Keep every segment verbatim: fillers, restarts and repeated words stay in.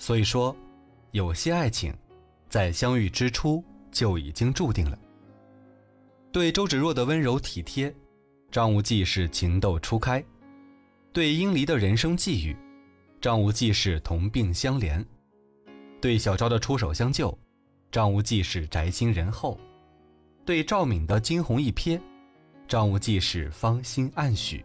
所以说，有些爱情在相遇之初就已经注定了。对周芷若的温柔体贴，张无忌是情窦初开；对殷离的人生际遇，张无忌是同病相怜；对小昭的出手相救，张无忌是宅心仁厚；对赵敏的惊鸿一瞥，张无忌是芳心暗许。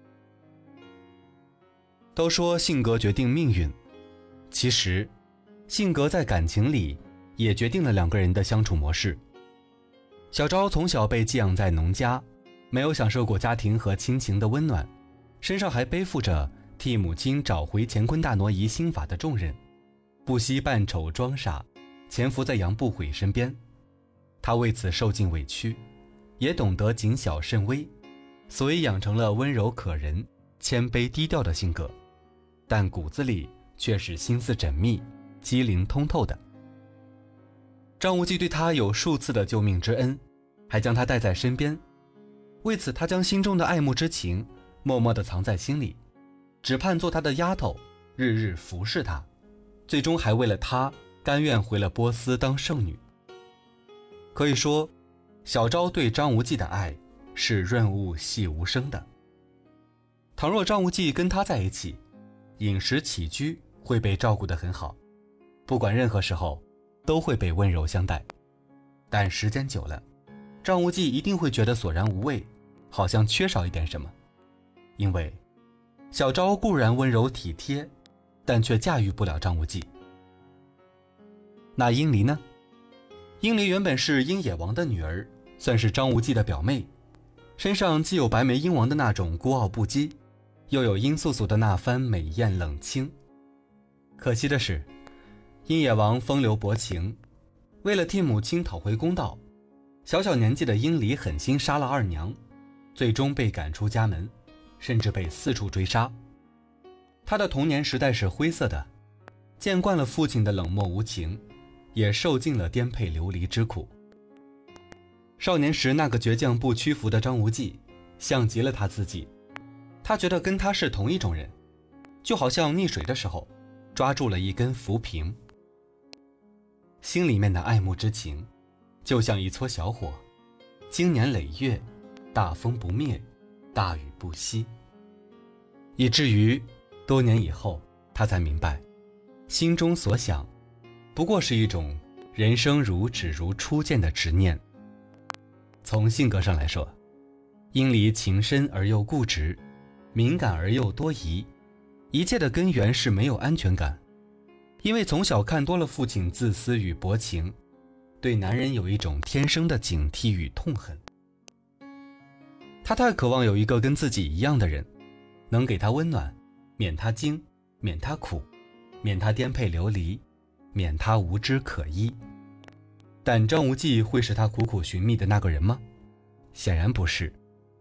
都说性格决定命运，其实性格在感情里也决定了两个人的相处模式。小昭从小被寄养在农家，没有享受过家庭和亲情的温暖，身上还背负着替母亲找回乾坤大挪移心法的重任，不惜扮丑装傻，潜伏在杨不悔身边。他为此受尽委屈，也懂得谨小慎微，所以养成了温柔可人、谦卑低调的性格，但骨子里却是心思缜密、机灵通透的。张无忌对他有数次的救命之恩，还将他带在身边，为此他将心中的爱慕之情默默地藏在心里，只盼做他的丫头，日日服侍他，最终还为了他甘愿回了波斯当圣女。可以说，小昭对张无忌的爱是润物细无声的。倘若张无忌跟他在一起，饮食起居会被照顾得很好，不管任何时候都会被温柔相待。但时间久了，张无忌一定会觉得索然无味，好像缺少一点什么。因为小昭固然温柔体贴，但却驾驭不了张无忌。那殷离呢？殷离原本是殷野王的女儿，算是张无忌的表妹，身上既有白眉鹰王的那种孤傲不羁，又有殷素素的那番美艳冷清。可惜的是，殷野王风流薄情，为了替母亲讨回公道，小小年纪的殷离狠心杀了二娘，最终被赶出家门，甚至被四处追杀。他的童年时代是灰色的，见惯了父亲的冷漠无情，也受尽了颠沛流离之苦。少年时那个倔强不屈服的张无忌，像极了他自己。他觉得跟他是同一种人，就好像溺水的时候抓住了一根浮萍。心里面的爱慕之情，就像一撮小火，经年累月，大风不灭，大雨不息。以至于多年以后，他才明白，心中所想不过是一种人生如只如初见的执念。从性格上来说，殷离情深而又固执，敏感而又多疑，一切的根源是没有安全感。因为从小看多了父亲自私与薄情，对男人有一种天生的警惕与痛恨。他太渴望有一个跟自己一样的人，能给他温暖，免他惊，免他苦，免他颠沛流离，免他无枝可依。但张无忌会是他苦苦寻觅的那个人吗？显然不是。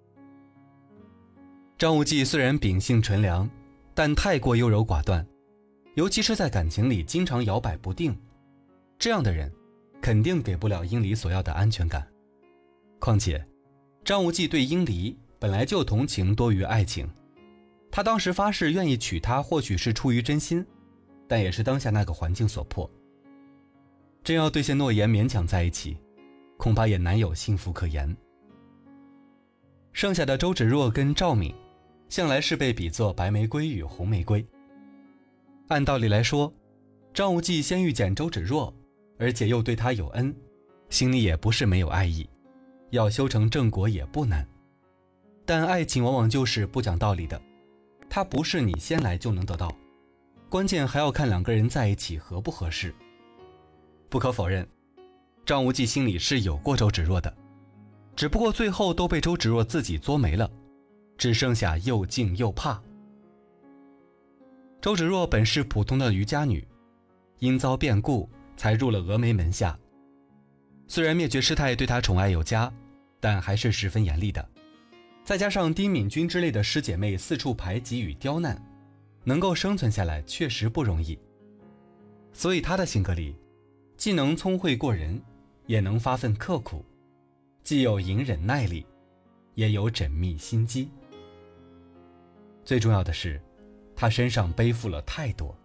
张无忌虽然秉性纯良，但太过优柔寡断，尤其是在感情里经常摇摆不定，这样的人肯定给不了殷离所要的安全感。况且张无忌对殷离本来就同情多于爱情，他当时发誓愿意娶她，或许是出于真心，但也是当下那个环境所迫。真要兑现诺言勉强在一起，恐怕也难有幸福可言。剩下的周芷若跟赵敏向来是被比作白玫瑰与红玫瑰。按道理来说，张无忌先遇见周芷若，而且又对她有恩，心里也不是没有爱意，要修成正果也不难。但爱情往往就是不讲道理的，它不是你先来就能得到，关键还要看两个人在一起合不合适。不可否认，张无忌心里是有过周芷若的，只不过最后都被周芷若自己作没了，只剩下又敬又怕。周芷若本是普通的渔家女，因遭变故才入了峨眉门下。虽然灭绝师太对她宠爱有加，但还是十分严厉的。再加上丁敏君之类的师姐妹四处排挤与刁难，能够生存下来确实不容易。所以她的性格里，既能聪慧过人，也能发愤刻苦，既有隐忍耐力，也有缜密心机。最重要的是，他身上背负了太多，